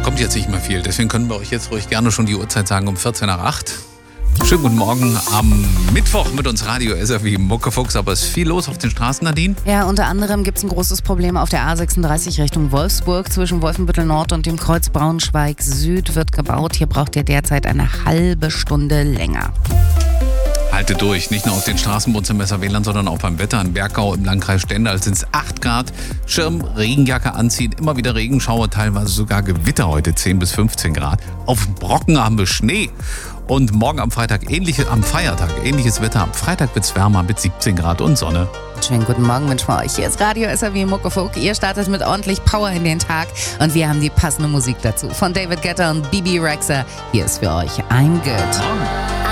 kommt jetzt nicht mehr viel. Deswegen können wir euch jetzt ruhig gerne schon die Uhrzeit sagen, um 14 nach 8. Schönen guten Morgen am Mittwoch mit uns Radio SRW Muckefuchs, aber es ist viel los auf den Straßen, Nadine. Ja, unter anderem gibt es ein großes Problem auf der A36 Richtung Wolfsburg. Zwischen Wolfenbüttel Nord und dem Kreuz Braunschweig Süd wird gebaut. Hier braucht ihr derzeit eine halbe Stunde länger. Haltet durch, nicht nur auf den Straßen bei uns im Messerwählern, sondern auch beim Wetter in Bergau im Landkreis Stendal sind es 8 Grad. Schirm, Regenjacke anziehen, immer wieder Regenschauer, teilweise sogar Gewitter heute 10 bis 15 Grad. Auf dem Brocken haben wir Schnee. Und morgen am Feiertag ähnliches Wetter. Am Freitag wird es wärmer mit 17 Grad und Sonne. Schönen guten Morgen wünschen wir euch. Hier ist Radio SRW Muckefuck. Ihr startet mit ordentlich Power in den Tag und wir haben die passende Musik dazu. Von David Guetta und Bibi Rexha. Hier ist für euch I'm Good.